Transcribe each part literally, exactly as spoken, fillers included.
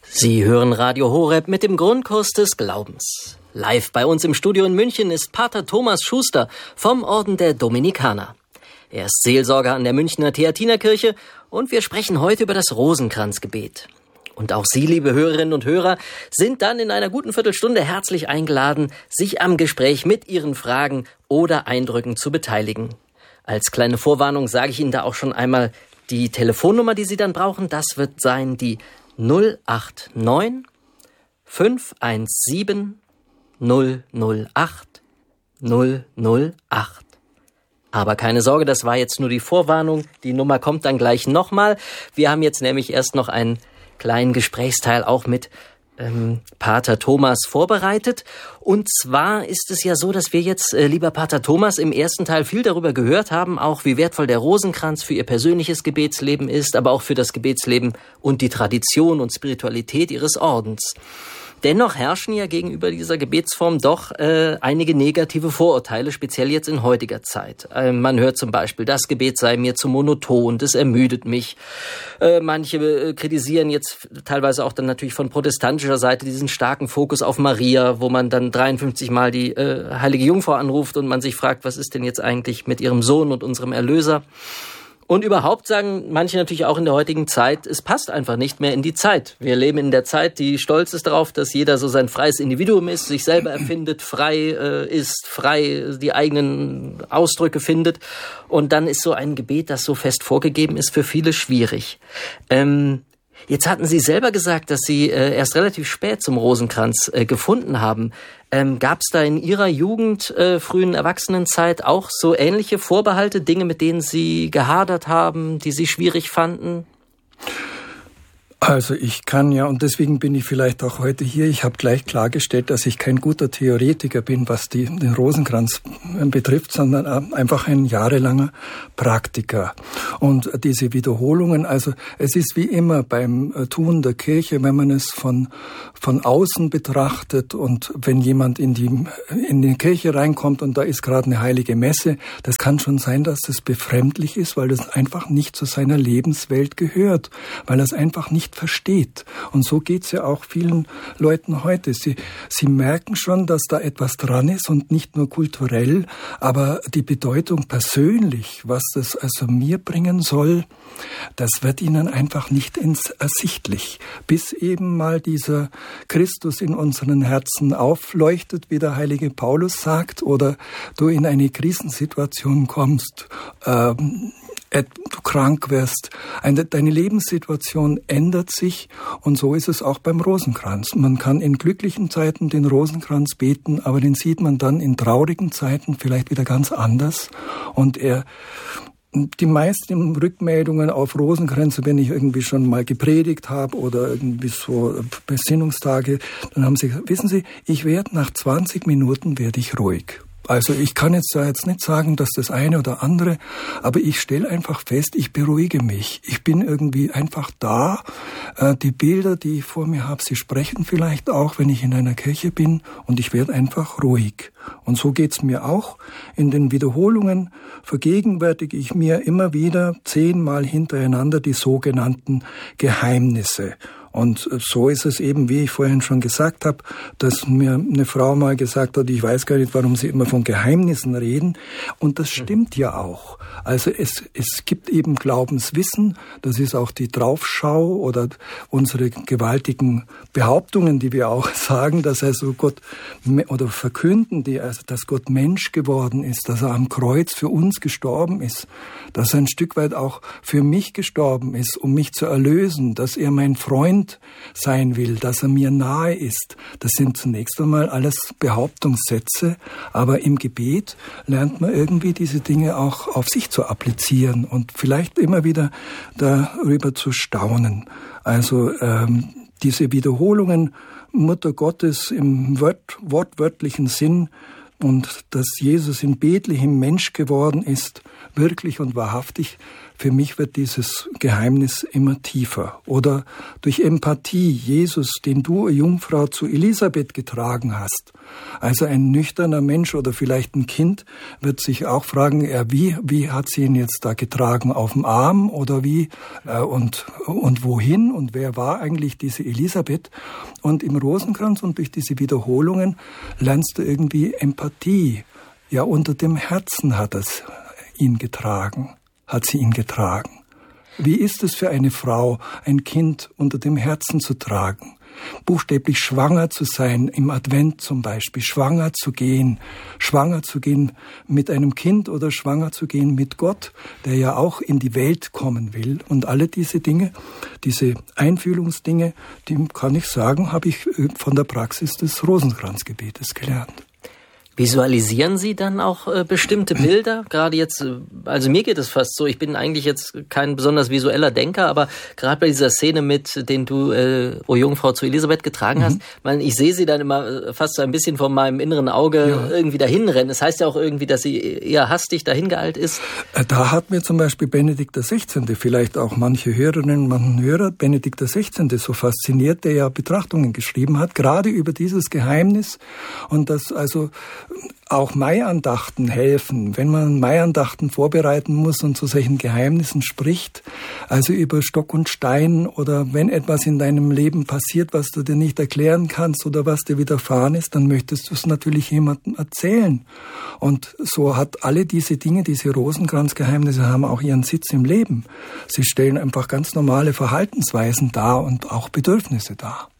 Sie hören Radio Horeb mit dem Grundkurs des Glaubens. Live bei uns im Studio in München ist Pater Thomas Schuster vom Orden der Dominikaner. Er ist Seelsorger an der Münchner Theatinerkirche und wir sprechen heute über das Rosenkranzgebet. Und auch Sie, liebe Hörerinnen und Hörer, sind dann in einer guten Viertelstunde herzlich eingeladen, sich am Gespräch mit Ihren Fragen oder Eindrücken zu beteiligen. Als kleine Vorwarnung sage ich Ihnen da auch schon einmal die Telefonnummer, die Sie dann brauchen. Das wird sein die null acht neun fünf eins sieben null null acht null null acht. Aber keine Sorge, das war jetzt nur die Vorwarnung. Die Nummer kommt dann gleich nochmal. Wir haben jetzt nämlich erst noch einen kleinen Gesprächsteil auch mit ähm, Pater Thomas vorbereitet. Und zwar ist es ja so, dass wir jetzt, äh, lieber Pater Thomas, im ersten Teil viel darüber gehört haben, auch wie wertvoll der Rosenkranz für Ihr persönliches Gebetsleben ist, aber auch für das Gebetsleben und die Tradition und Spiritualität Ihres Ordens. Dennoch herrschen ja gegenüber dieser Gebetsform doch äh, einige negative Vorurteile, speziell jetzt in heutiger Zeit. Äh, man hört zum Beispiel, das Gebet sei mir zu monoton, das ermüdet mich. Äh, manche äh, kritisieren jetzt teilweise auch dann natürlich von protestantischer Seite diesen starken Fokus auf Maria, wo man dann dreiundfünfzig Mal die äh, Heilige Jungfrau anruft und man sich fragt, was ist denn jetzt eigentlich mit ihrem Sohn und unserem Erlöser? Und überhaupt sagen manche natürlich auch in der heutigen Zeit, es passt einfach nicht mehr in die Zeit. Wir leben in der Zeit, die stolz ist darauf, dass jeder so sein freies Individuum ist, sich selber erfindet, frei äh, ist, frei die eigenen Ausdrücke findet. Und dann ist so ein Gebet, das so fest vorgegeben ist, für viele schwierig. Ähm, Jetzt hatten Sie selber gesagt, dass Sie äh, erst relativ spät zum Rosenkranz äh, gefunden haben. Ähm, gab es da in Ihrer Jugend, äh, frühen Erwachsenenzeit auch so ähnliche Vorbehalte, Dinge, mit denen Sie gehadert haben, die Sie schwierig fanden? Also ich kann ja, und deswegen bin ich vielleicht auch heute hier, ich habe gleich klargestellt, dass ich kein guter Theoretiker bin, was die, den Rosenkranz betrifft, sondern einfach ein jahrelanger Praktiker. Und diese Wiederholungen, also es ist wie immer beim Tun der Kirche, wenn man es von, von außen betrachtet und wenn jemand in die, in die Kirche reinkommt und da ist gerade eine heilige Messe, das kann schon sein, dass das befremdlich ist, weil das einfach nicht zu seiner Lebenswelt gehört, weil das einfach nicht versteht. Und so geht's ja auch vielen Leuten heute. Sie, sie merken schon, dass da etwas dran ist und nicht nur kulturell, aber die Bedeutung persönlich, was das also mir bringen soll, das wird ihnen einfach nicht ins ersichtlich. Bis eben mal dieser Christus in unseren Herzen aufleuchtet, wie der heilige Paulus sagt, oder du in eine Krisensituation kommst, ähm, du krank wirst, eine, deine Lebenssituation ändert sich und so ist es auch beim Rosenkranz. Man kann in glücklichen Zeiten den Rosenkranz beten, aber den sieht man dann in traurigen Zeiten vielleicht wieder ganz anders und er die meisten Rückmeldungen auf Rosenkränze, wenn ich irgendwie schon mal gepredigt habe oder irgendwie so Besinnungstage, dann haben sie gesagt, wissen Sie, ich werde nach zwanzig Minuten werde ich ruhig. Also ich kann jetzt da jetzt nicht sagen, dass das eine oder andere, aber ich stelle einfach fest, ich beruhige mich. Ich bin irgendwie einfach da. Äh, die Bilder, die ich vor mir habe, sie sprechen vielleicht auch, wenn ich in einer Kirche bin und ich werde einfach ruhig. Und so geht's mir auch. In den Wiederholungen vergegenwärtige ich mir immer wieder zehnmal hintereinander die sogenannten Geheimnisse. Und so ist es eben, wie ich vorhin schon gesagt habe, dass mir eine Frau mal gesagt hat, ich weiß gar nicht, warum Sie immer von Geheimnissen reden. Und das stimmt ja auch. Also es, es gibt eben Glaubenswissen, das ist auch die Draufschau oder unsere gewaltigen Behauptungen, die wir auch sagen, dass also Gott oder verkünden, die, also dass Gott Mensch geworden ist, dass er am Kreuz für uns gestorben ist, dass er ein Stück weit auch für mich gestorben ist, um mich zu erlösen, dass er mein Freund sein will, dass er mir nahe ist. Das sind zunächst einmal alles Behauptungssätze, aber im Gebet lernt man irgendwie diese Dinge auch auf sich zu applizieren und vielleicht immer wieder darüber zu staunen. Also ähm, diese Wiederholungen Mutter Gottes im wort- wortwörtlichen Sinn und dass Jesus in Bethlehem Mensch geworden ist, wirklich und wahrhaftig, für mich wird dieses Geheimnis immer tiefer. Oder durch Empathie, Jesus, den du, Jungfrau, zu Elisabeth getragen hast. Also ein nüchterner Mensch oder vielleicht ein Kind wird sich auch fragen, ja, wie, wie hat sie ihn jetzt da getragen? Auf dem Arm oder wie? Äh, und, und wohin? Und wer war eigentlich diese Elisabeth? Und im Rosenkranz und durch diese Wiederholungen lernst du irgendwie Empathie. Ja, unter dem Herzen hat es ihn getragen, hat sie ihn getragen. Wie ist es für eine Frau, ein Kind unter dem Herzen zu tragen? Buchstäblich schwanger zu sein, im Advent zum Beispiel, schwanger zu gehen, schwanger zu gehen mit einem Kind oder schwanger zu gehen mit Gott, der ja auch in die Welt kommen will. Und alle diese Dinge, diese Einfühlungsdinge, die kann ich sagen, habe ich von der Praxis des Rosenkranzgebetes gelernt. Visualisieren Sie dann auch äh, bestimmte Bilder? Gerade jetzt, äh, also mir geht es fast so, ich bin eigentlich jetzt kein besonders visueller Denker, aber gerade bei dieser Szene mit, den du, äh, O Jungfrau, zu Elisabeth getragen mhm. hast, man, ich sehe sie dann immer äh, fast so ein bisschen vor meinem inneren Auge ja. irgendwie dahin rennen. Das heißt ja auch irgendwie, dass sie eher hastig dahin geeilt ist. Da hat mir zum Beispiel Benedikt der Sechzehnte, vielleicht auch manche Hörerinnen, manche Hörer, Benedikt der Sechzehnte so fasziniert, der ja Betrachtungen geschrieben hat, gerade über dieses Geheimnis und das also auch Maiandachten helfen, wenn man Maiandachten vorbereiten muss und zu solchen Geheimnissen spricht, also über Stock und Stein oder wenn etwas in deinem Leben passiert, was du dir nicht erklären kannst oder was dir widerfahren ist, dann möchtest du es natürlich jemandem erzählen. Und so hat alle diese Dinge, diese Rosenkranzgeheimnisse haben auch ihren Sitz im Leben. Sie stellen einfach ganz normale Verhaltensweisen dar und auch Bedürfnisse dar.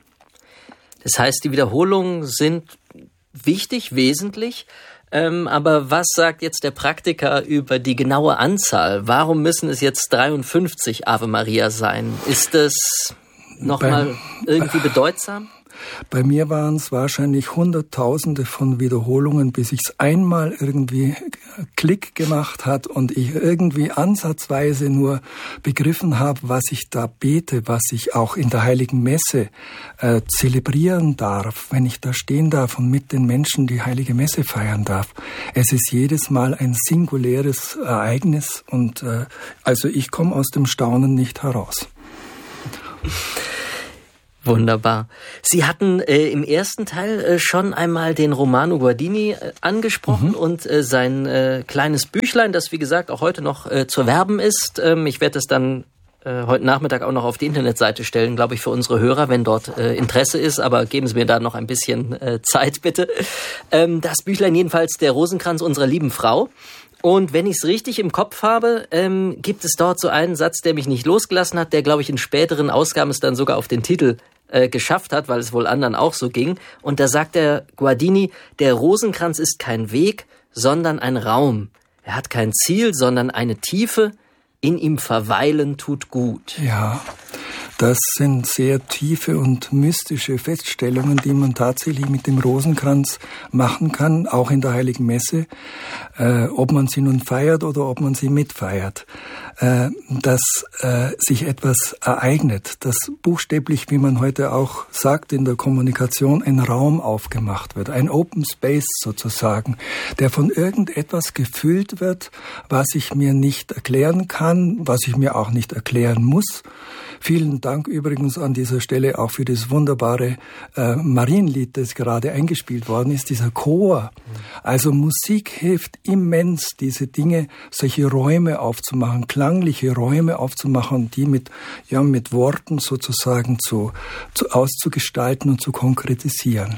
Das heißt, die Wiederholungen sind wichtig, wesentlich, ähm, aber was sagt jetzt der Praktiker über die genaue Anzahl? Warum müssen es jetzt dreiundfünfzig Ave Maria sein? Ist das nochmal irgendwie bedeutsam? Bei mir waren es wahrscheinlich Hunderttausende von Wiederholungen, bis ich es einmal irgendwie Klick gemacht hat und ich irgendwie ansatzweise nur begriffen habe, was ich da bete, was ich auch in der Heiligen Messe äh, zelebrieren darf, wenn ich da stehen darf und mit den Menschen die Heilige Messe feiern darf. Es ist jedes Mal ein singuläres Ereignis und äh, also ich komme aus dem Staunen nicht heraus. Wunderbar. Sie hatten äh, im ersten Teil äh, schon einmal den Romano Guardini äh, angesprochen mhm. und äh, sein äh, kleines Büchlein, das wie gesagt auch heute noch äh, zu werben ist. Ähm, ich werde es dann äh, heute Nachmittag auch noch auf die Internetseite stellen, glaube ich, für unsere Hörer, wenn dort äh, Interesse ist. Aber geben Sie mir da noch ein bisschen äh, Zeit, bitte. Ähm, das Büchlein jedenfalls, der Rosenkranz unserer lieben Frau. Und wenn ich es richtig im Kopf habe, ähm, gibt es dort so einen Satz, der mich nicht losgelassen hat, der, glaube ich, in späteren Ausgaben es dann sogar auf den Titel äh, geschafft hat, weil es wohl anderen auch so ging. Und da sagt der Guardini, der Rosenkranz ist kein Weg, sondern ein Raum. Er hat kein Ziel, sondern eine Tiefe. In ihm verweilen tut gut. Ja, das sind sehr tiefe und mystische Feststellungen, die man tatsächlich mit dem Rosenkranz machen kann, auch in der Heiligen Messe, äh, ob man sie nun feiert oder ob man sie mitfeiert. Äh, dass äh, sich etwas ereignet, dass buchstäblich, wie man heute auch sagt in der Kommunikation, ein Raum aufgemacht wird, ein Open Space sozusagen, der von irgendetwas gefüllt wird, was ich mir nicht erklären kann, was ich mir auch nicht erklären muss. Vielen Dank übrigens an dieser Stelle auch für das wunderbare äh, Marienlied, das gerade eingespielt worden ist, dieser Chor. Also Musik hilft immens, diese Dinge, solche Räume aufzumachen, klangliche Räume aufzumachen, die mit, ja, mit Worten sozusagen zu, zu auszugestalten und zu konkretisieren.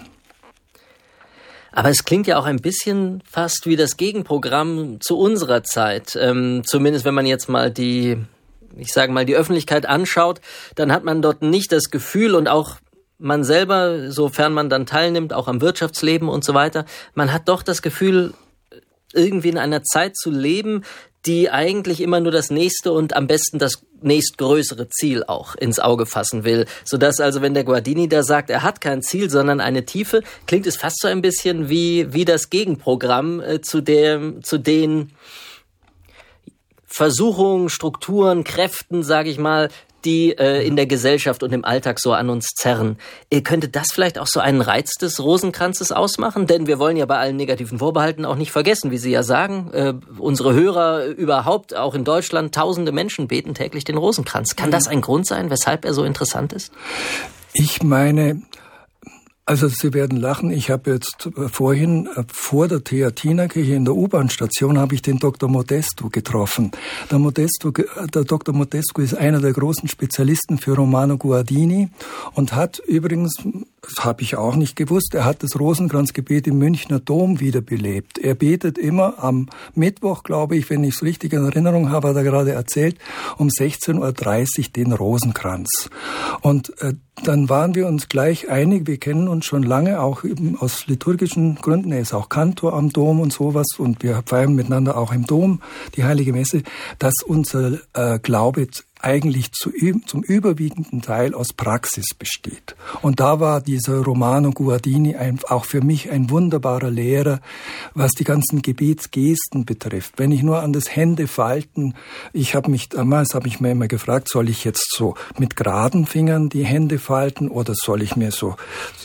Aber es klingt ja auch ein bisschen fast wie das Gegenprogramm zu unserer Zeit. Ähm, zumindest wenn man jetzt mal die, ich sage mal, die Öffentlichkeit anschaut, dann hat man dort nicht das Gefühl und auch man selber, sofern man dann teilnimmt, auch am Wirtschaftsleben und so weiter, man hat doch das Gefühl, irgendwie in einer Zeit zu leben, die eigentlich immer nur das nächste und am besten das nächstgrößere Ziel auch ins Auge fassen will. Sodass also, wenn der Guardini da sagt, er hat kein Ziel, sondern eine Tiefe, klingt es fast so ein bisschen wie, wie das Gegenprogramm äh, zu dem, zu den Versuchungen, Strukturen, Kräften, sage ich mal, die äh, in der Gesellschaft und im Alltag so an uns zerren. Äh, könnte das vielleicht auch so einen Reiz des Rosenkranzes ausmachen? Denn wir wollen ja bei allen negativen Vorbehalten auch nicht vergessen, wie Sie ja sagen, äh, unsere Hörer überhaupt, auch in Deutschland, tausende Menschen beten täglich den Rosenkranz. Kann das ein Grund sein, weshalb er so interessant ist? Ich meine, also Sie werden lachen, ich habe jetzt vorhin vor der Theatinerkirche in der U-Bahn-Station habe ich den Doktor Modesto getroffen. Der Modesto, der Doktor Modesto ist einer der großen Spezialisten für Romano Guardini und hat übrigens, das habe ich auch nicht gewusst, er hat das Rosenkranzgebet im Münchner Dom wiederbelebt. Er betet immer am Mittwoch, glaube ich, wenn ich es richtig in Erinnerung habe, hat er gerade erzählt, um sechzehn Uhr dreißig den Rosenkranz. Und äh, dann waren wir uns gleich einig, wir kennen uns schon lange, auch eben aus liturgischen Gründen. Er ist auch Kantor am Dom und sowas und wir feiern miteinander auch im Dom die Heilige Messe, dass unser äh, Glaube eigentlich zu, zum überwiegenden Teil aus Praxis besteht. Und da war dieser Romano Guardini ein, auch für mich ein wunderbarer Lehrer, was die ganzen Gebetsgesten betrifft. Wenn ich nur an das Händefalten, ich habe mich damals, habe ich mir immer gefragt, soll ich jetzt so mit geraden Fingern die Hände falten oder soll ich mir so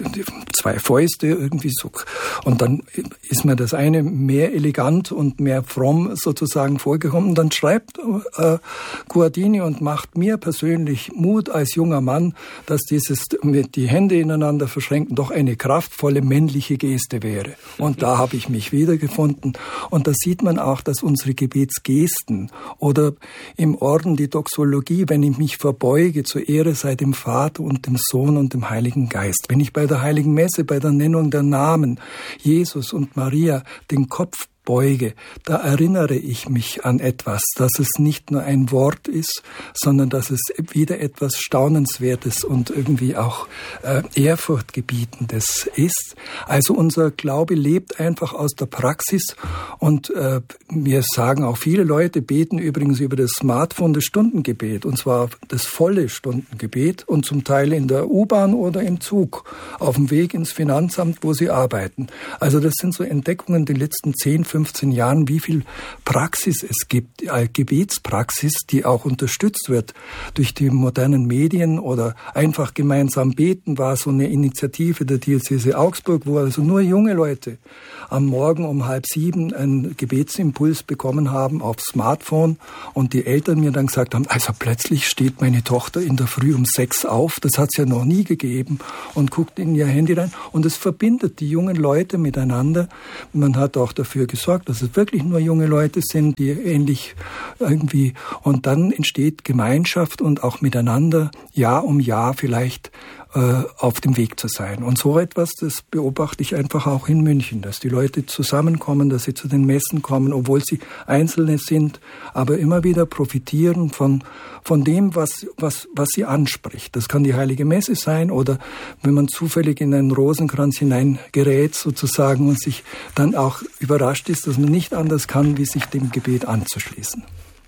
zwei Fäuste irgendwie so, und dann ist mir das eine mehr elegant und mehr fromm sozusagen vorgekommen. Dann schreibt äh, Guardini und macht mir persönlich Mut als junger Mann, dass dieses mit die Hände ineinander verschränken doch eine kraftvolle männliche Geste wäre. Und da habe ich mich wiedergefunden. Und da sieht man auch, dass unsere Gebetsgesten oder im Orden die Doxologie, wenn ich mich verbeuge zur Ehre sei dem Vater und dem Sohn und dem Heiligen Geist, wenn ich bei der Heiligen Messe, bei der Nennung der Namen Jesus und Maria den Kopf beuge, da erinnere ich mich an etwas, dass es nicht nur ein Wort ist, sondern dass es wieder etwas Staunenswertes und irgendwie auch äh, Ehrfurchtgebietendes ist. Also unser Glaube lebt einfach aus der Praxis und äh, mir sagen auch viele Leute, beten übrigens über das Smartphone das Stundengebet, und zwar das volle Stundengebet und zum Teil in der U-Bahn oder im Zug, auf dem Weg ins Finanzamt, wo sie arbeiten. Also das sind so Entdeckungen der letzten zehn, fünfzehn Jahren, wie viel Praxis es gibt, äh, Gebetspraxis, die auch unterstützt wird durch die modernen Medien oder einfach gemeinsam beten, war so eine Initiative der Diözese Augsburg, wo also nur junge Leute am Morgen um halb sieben einen Gebetsimpuls bekommen haben aufs Smartphone und die Eltern mir dann gesagt haben, also plötzlich steht meine Tochter in der Früh um sechs auf, das hat es ja noch nie gegeben, und guckt in ihr Handy rein und es verbindet die jungen Leute miteinander. Man hat auch dafür gesorgt, dass es wirklich nur junge Leute sind, die ähnlich irgendwie, und dann entsteht Gemeinschaft und auch miteinander Jahr um Jahr vielleicht äh, auf dem Weg zu sein. Und so etwas, das beobachte ich einfach auch in München, dass die Leute zusammenkommen, dass sie zu den Messen kommen, obwohl sie Einzelne sind, aber immer wieder profitieren von von dem, was was was sie anspricht. Das kann die Heilige Messe sein oder wenn man zufällig in einen Rosenkranz hineingerät sozusagen und sich dann auch überrascht ist, dass man nicht anders kann, wie sich dem Gebet anzuschließen.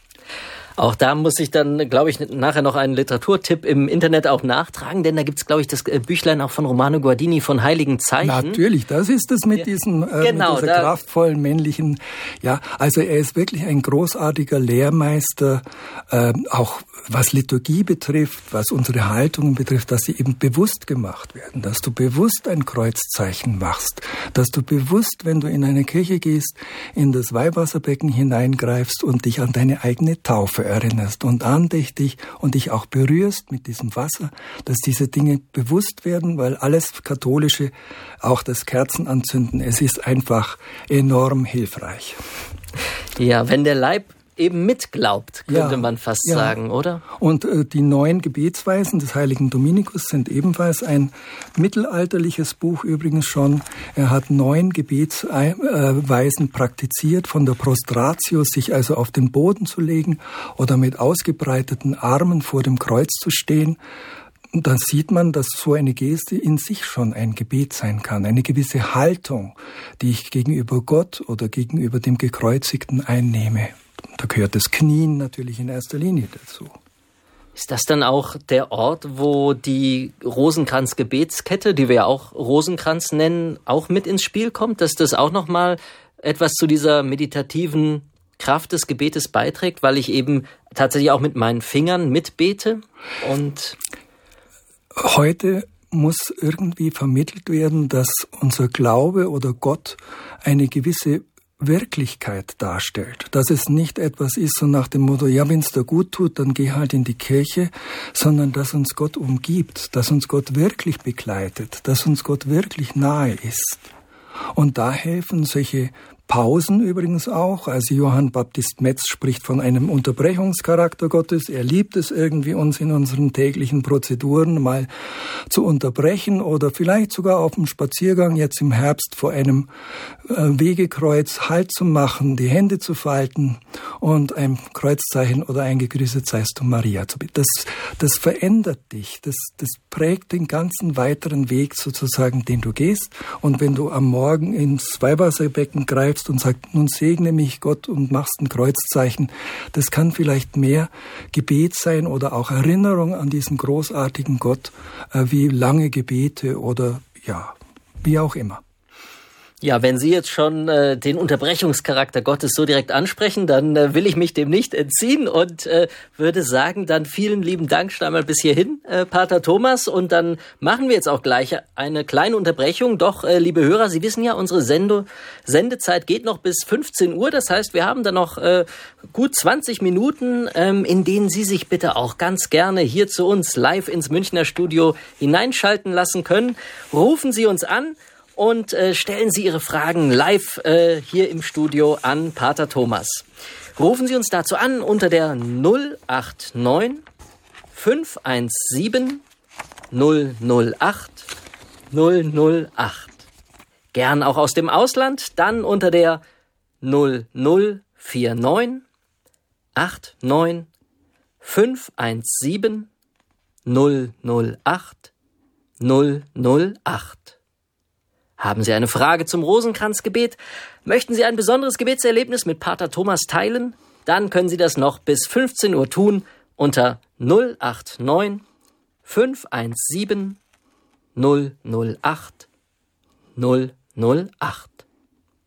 Auch da muss ich dann, glaube ich, nachher noch einen Literaturtipp im Internet auch nachtragen, denn da gibt's, glaube ich, das Büchlein auch von Romano Guardini von Heiligen Zeichen. Natürlich, das ist es mit ja, diesem äh, genau, mit dieser kraftvollen männlichen, ja, also er ist wirklich ein großartiger Lehrmeister, äh, auch was Liturgie betrifft, was unsere Haltungen betrifft, dass sie eben bewusst gemacht werden, dass du bewusst ein Kreuzzeichen machst, dass du bewusst, wenn du in eine Kirche gehst, in das Weihwasserbecken hineingreifst und dich an deine eigene Taufe erinnerst und andächtig und dich auch berührst mit diesem Wasser, dass diese Dinge bewusst werden, weil alles Katholische, auch das Kerzenanzünden, es ist einfach enorm hilfreich. Ja, wenn der Leib eben mitglaubt, könnte ja, man fast ja. sagen, oder? Und äh, die neun Gebetsweisen des heiligen Dominikus sind ebenfalls ein mittelalterliches Buch übrigens schon. Er hat neun Gebetsweisen praktiziert, von der Prostratio, sich also auf den Boden zu legen oder mit ausgebreiteten Armen vor dem Kreuz zu stehen. Und dann sieht man, dass so eine Geste in sich schon ein Gebet sein kann, eine gewisse Haltung, die ich gegenüber Gott oder gegenüber dem Gekreuzigten einnehme. Da gehört das Knien natürlich in erster Linie dazu. Ist das dann auch der Ort, wo die Rosenkranz-Gebetskette, die wir ja auch Rosenkranz nennen, auch mit ins Spiel kommt? Dass das auch nochmal etwas zu dieser meditativen Kraft des Gebetes beiträgt, weil ich eben tatsächlich auch mit meinen Fingern mitbete? Und heute muss irgendwie vermittelt werden, dass unser Glaube oder Gott eine gewisse Wirklichkeit darstellt. Dass es nicht etwas ist so nach dem Motto, ja, wenn es dir gut tut, dann geh halt in die Kirche, sondern dass uns Gott umgibt, dass uns Gott wirklich begleitet, dass uns Gott wirklich nahe ist. Und da helfen solche Pausen übrigens auch. Also Johann Baptist Metz spricht von einem Unterbrechungscharakter Gottes. Er liebt es irgendwie, uns in unseren täglichen Prozeduren mal zu unterbrechen oder vielleicht sogar auf dem Spaziergang jetzt im Herbst vor einem Wegekreuz Halt zu machen, die Hände zu falten und ein Kreuzzeichen oder ein Gegrüßet seist du Maria zu beten. Das, das verändert dich. Das, das prägt den ganzen weiteren Weg sozusagen, den du gehst. Und wenn du am Morgen ins Weihwasserbecken greifst und sagst, nun segne mich Gott und machst ein Kreuzzeichen, das kann vielleicht mehr Gebet sein oder auch Erinnerung an diesen großartigen Gott, äh, wie lange Gebete oder ja, wie auch immer. Ja, wenn Sie jetzt schon äh, den Unterbrechungscharakter Gottes so direkt ansprechen, dann äh, will ich mich dem nicht entziehen und äh, würde sagen, dann vielen lieben Dank schon einmal bis hierhin, äh, Pater Thomas. Und dann machen wir jetzt auch gleich eine kleine Unterbrechung. Doch, äh, liebe Hörer, Sie wissen ja, unsere Sendo- Sendezeit geht noch bis fünfzehn Uhr. Das heißt, wir haben dann noch äh, gut zwanzig Minuten, ähm, in denen Sie sich bitte auch ganz gerne hier zu uns live ins Münchner Studio hineinschalten lassen können. Rufen Sie uns an. Und äh, stellen Sie Ihre Fragen live äh, hier im Studio an Pater Thomas. Rufen Sie uns dazu an unter der null acht neun fünf eins sieben null null acht null null acht. Gern auch aus dem Ausland, dann unter der null null vier neun acht neun fünf eins sieben null null acht null null acht. Haben Sie eine Frage zum Rosenkranzgebet? Möchten Sie ein besonderes Gebetserlebnis mit Pater Thomas teilen? Dann können Sie das noch bis fünfzehn Uhr tun unter null acht neun fünf eins sieben null null acht null null acht.